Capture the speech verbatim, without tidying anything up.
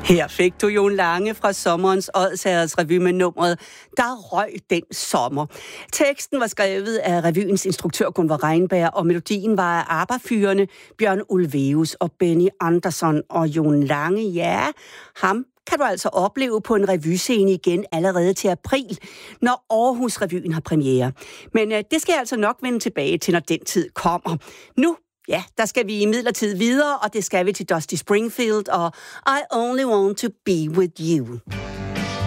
Her fik du Jon Lange fra sommerens Odsherreds revy med nummeret Der røg den sommer. Teksten var skrevet af revyens instruktør Gunvar Reynberg, og melodien var af ABBA-fyrene Bjørn Ulvaeus og Benny Andersson. Og Jon Lange, ja, ham kan du altså opleve på en revyscene igen allerede til april, når Aarhus Revyen har premiere. Men øh, det skal jeg altså nok vende tilbage til, når den tid kommer. Nu Ja, der skal vi imidlertid videre, og det skal vi til Dusty Springfield og I Only Want to Be With You.